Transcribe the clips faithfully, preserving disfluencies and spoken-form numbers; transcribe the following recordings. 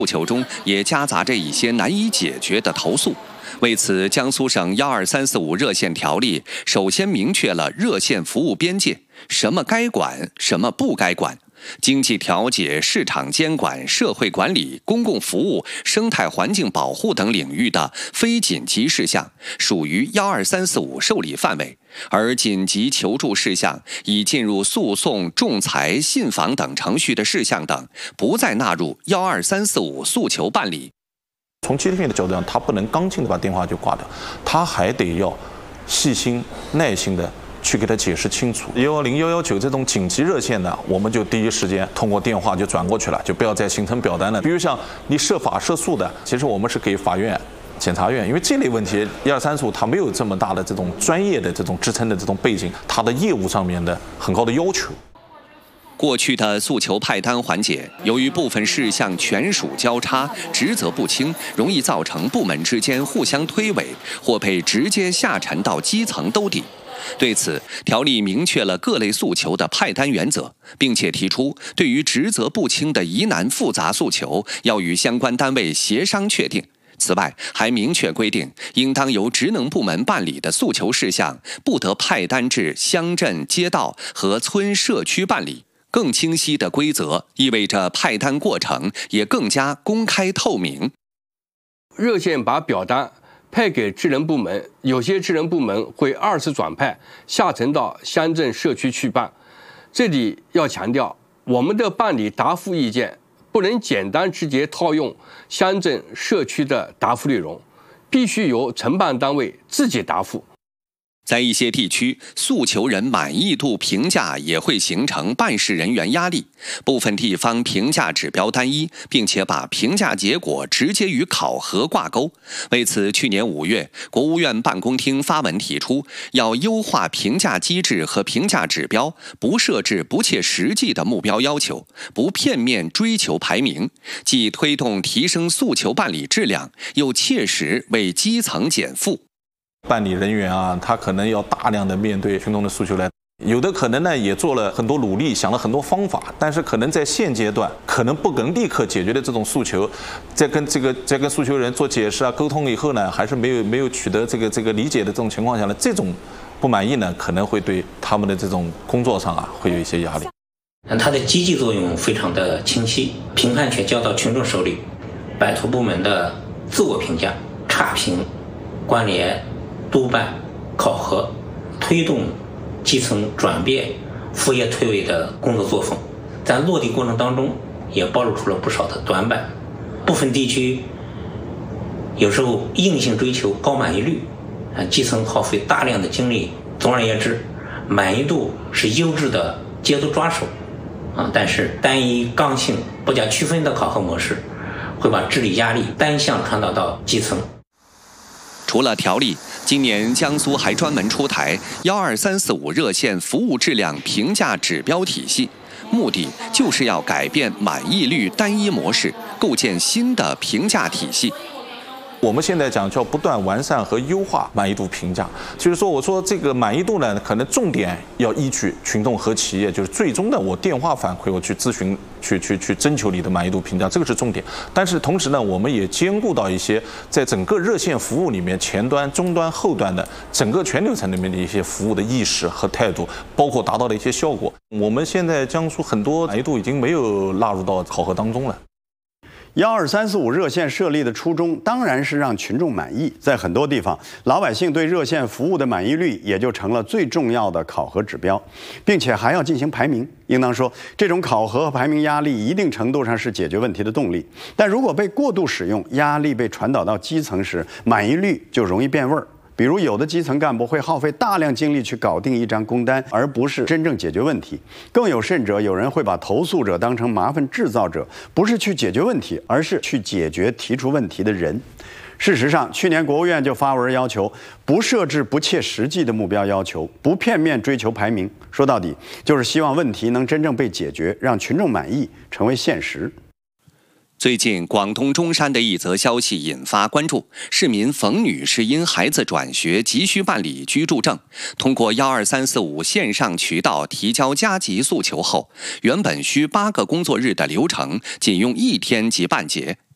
诉求中也夹杂着一些难以解决的投诉。为此，江苏省一二三四五热线条例首先明确了热线服务边界，什么该管，什么不该管。经济调节、市场监管、社会管理、公共服务、生态环境保护等领域的非紧急事项属于一二三四五受理范围，而紧急求助事项已进入诉讼、仲裁、信访等程序的事项等，不再纳入一二三四五诉求办理。 从基金的角度上，他不能刚性的把电话就挂掉，他还得要细心、耐心的去给他解释清楚。幺幺零、幺幺九这种紧急热线呢，我们就第一时间通过电话就转过去了，就不要再形成表单了。比如像你涉法涉诉的，其实我们是给法院、检察院，因为这类问题一二三四五它没有这么大的这种专业的这种支撑的这种背景，它的业务上面的很高的要求。 过去的诉求派单环节，由于部分事项权属交叉、职责不清，容易造成部门之间互相推诿，或被直接下沉到基层兜底。对此，条例明确了各类诉求的派单原则，并且提出，对于职责不清的疑难复杂诉求，要与相关单位协商确定。此外，还明确规定，应当由职能部门办理的诉求事项，不得派单至乡镇、街道和村社区办理。更清晰的规则意味着派单过程也更加公开透明。 热线把表单派给职能部门，有些职能部门会二次转派下沉到乡镇社区去办。这里要强调，我们的办理答复意见不能简单直接套用乡镇社区的答复内容，必须由承办单位自己答复。 在一些地区，诉求人满意度评价也会形成办事人员压力。部分地方评价指标单一，并且把评价结果直接与考核挂钩。为此，去年五月，国务院办公厅发文提出，要优化评价机制和评价指标，不设置不切实际的目标要求，不片面追求排名，既推动提升诉求办理质量，又切实为基层减负。 办理人员啊，他可能要大量的面对群众的诉求来，有的可能呢也做了很多努力，想了很多方法，但是可能在现阶段可能不能立刻解决的这种诉求，在跟这个在跟诉求人做解释啊、沟通以后呢，还是没有没有取得这个这个理解的这种情况下呢，这种不满意呢，可能会对他们的这种工作上啊会有一些压力。 它的积极作用非常的清晰，评判权交到群众手里，摆脱部门的自我评价、差评、关联、督办、考核，推动基层转变、副业推诿的工作作风，在落地过程当中也暴露出了不少的短板。部分地区有时候硬性追求高满意率，啊，基层耗费大量的精力。总而言之，满意度是优质的节奏抓手，啊，但是单一刚性、不加区分的考核模式，会把治理压力单向传导到基层。 除了条例，今年江苏还专门出台一二三四五热线服务质量评价指标体系，目的就是要改变满意率单一模式，构建新的评价体系。 我们现在讲叫不断完善和优化满意度评价，就是说，我说这个满意度呢，可能重点要依据群众和企业，就是最终的我电话反馈，我去咨询，去去去征求你的满意度评价，这个是重点。但是同时呢，我们也兼顾到一些在整个热线服务里面前端、中端、后端的整个全流程里面的一些服务的意识和态度，包括达到的一些效果。我们现在江苏很多满意度已经没有纳入到考核当中了。 一二三四五热线设立的初衷当然是让群众满意，在很多地方，老百姓对热线服务的满意率也就成了最重要的考核指标，并且还要进行排名。应当说，这种考核和排名压力一定程度上是解决问题的动力，但如果被过度使用，压力被传导到基层时，满意率就容易变味儿。比如有的基层干部会耗费大量精力去搞定一张工单，而不是真正解决问题。更有甚者，有人会把投诉者当成麻烦制造者，不是去解决问题，而是去解决提出问题的人。事实上，去年国务院就发文要求不设置不切实际的目标要求，不片面追求排名。说到底，就是希望问题能真正被解决，让群众满意成为现实。 最近，广东中山的一则消息引发关注。市民冯女士因孩子转学急需办理居住证，通过一二三四五线上渠道提交加急诉求后，原本需八个工作日的流程，仅用一天即办结。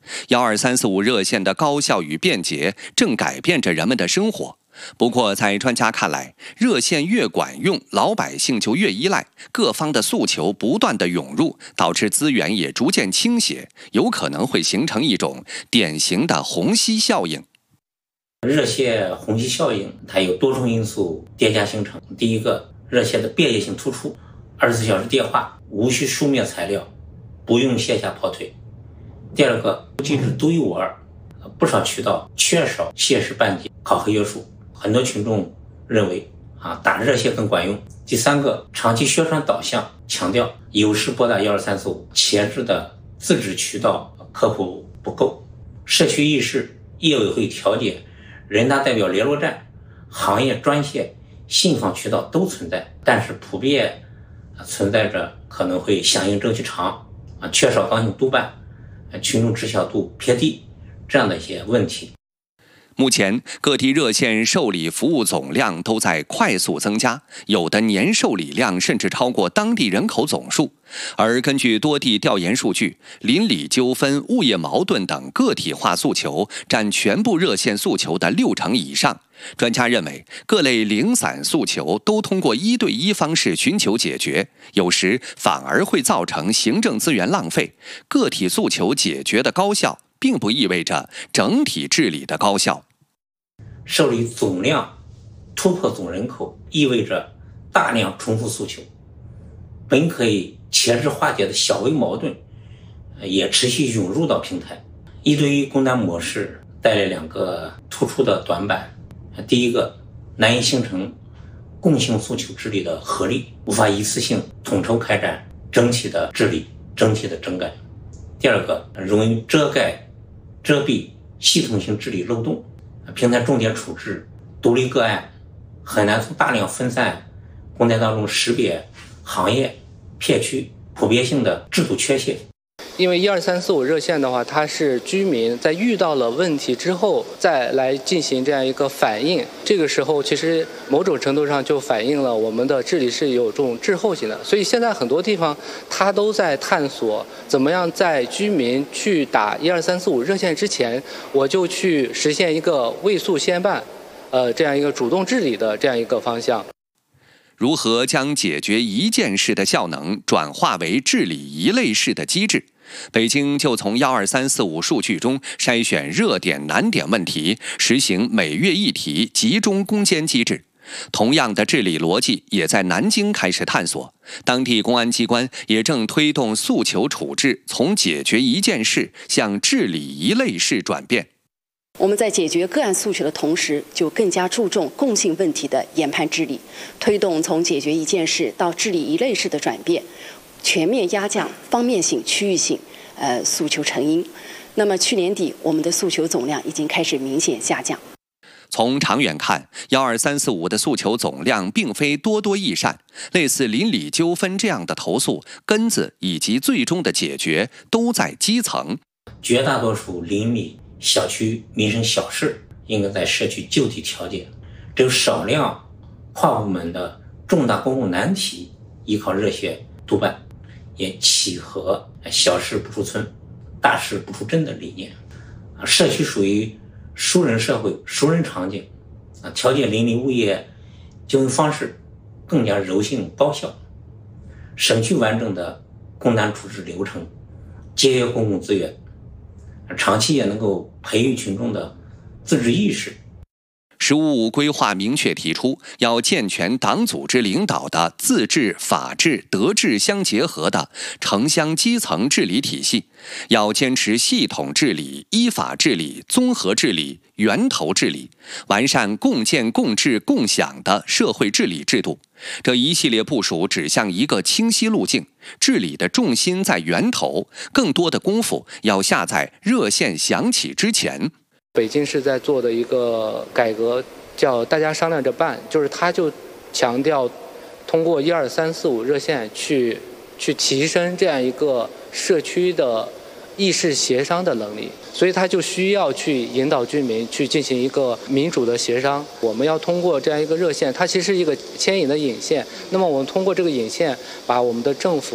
幺二三四五热线的高效与便捷正改变着人们的生活。不过，在专家看来，热线越管用，老百姓就越依赖，各方的诉求不断的涌入，导致资源也逐渐倾斜，有可能会形成一种典型的虹吸效应。 热线虹吸效应它有多重因素叠加形成。第一个，热线的便捷性突出，二十四小时电话，无需书面材料，不用线下跑腿。第二个，机制独一无二，不少渠道缺少限时办结考核约束，很多群众认为啊打热线更管用。第三个，长期宣传导向强调有事拨打一二三四五，前置的自治渠道客户不够，社区议事、业委会调解、人大代表联络站、行业专线、信访渠道都存在，但是普遍存在着可能会响应周期长啊，缺少刚性督办，群众知晓度偏低这样的一些问题。 目前，各地热线受理服务总量都在快速增加，有的年受理量甚至超过当地人口总数。而根据多地调研数据，邻里纠纷、物业矛盾等个体化诉求占全部热线诉求的六成以上。专家认为，各类零散诉求都通过一对一方式寻求解决，有时反而会造成行政资源浪费。个体诉求解决的高效，并不意味着整体治理的高效。 受理总量突破总人口，意味着大量重复诉求，本可以前置化解的小微矛盾，也持续涌入到平台。一对一工单模式带来两个突出的短板：第一个，难以形成共性诉求治理的合力，无法一次性统筹开展整体的治理、整体的整改；第二个，容易遮盖、遮蔽系统性治理漏洞。平台重点处置独立个案，很难从大量分散工单当中识别行业、片区普遍性的制度缺陷。 因为一二三四五热线的话，它是居民在遇到了问题之后再来进行这样一个反应，这个时候其实某种程度上就反映了我们的治理是有这种滞后性的。所以现在很多地方它都在探索怎么样在居民去打一二三四五热线之前，我就去实现一个未诉先办，呃，这样一个主动治理的这样一个方向。 如何将解决一件事的效能转化为治理一类事的机制？北京就从幺二三四五数据中筛选热点难点问题，实行每月一题集中攻坚机制。同样的治理逻辑也在南京开始探索，当地公安机关也正推动诉求处置从解决一件事向治理一类事转变。 我们在解决个案诉求的同时，就更加注重共性问题的研判治理，推动从解决一件事到治理一类事的转变，全面压降方面性、区域性呃诉求成因。那么去年底，我们的诉求总量已经开始明显下降。 从长远看，幺二三四五的诉求总量并非多多益善，类似邻里纠纷这样的投诉，根子以及最终的解决都在基层。 绝大多数邻里、小区民生小事应该在社区就地调解，只有少量跨部门的重大公共难题依靠热线督办，也契合小事不出村、大事不出镇的理念。社区属于熟人社会、熟人场景，啊，调解邻里物业纠纷方式更加柔性高效，省去完整的公单处置流程，节约公共资源，长期也能够培育群众的自治意识。 十五五规划明确提出，要健全党组织领导的自治、法治、德治相结合的城乡基层治理体系，要坚持系统治理、依法治理、综合治理、源头治理，完善共建共治共享的社会治理制度。这一系列部署指向一个清晰路径，治理的重心在源头，更多的功夫要下在热线响起之前。 北京市在做的一个改革叫大家商量着办，就是它就强调通过一二三四五热线去去提升这样一个社区的议事协商的能力，所以它就需要去引导居民去进行一个民主的协商。我们要通过这样一个热线，它其实是一个牵引的引线，那么我们通过这个引线把我们的政府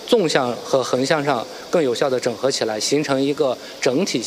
纵向和横向上更有效的整合起来，形成一个整体性。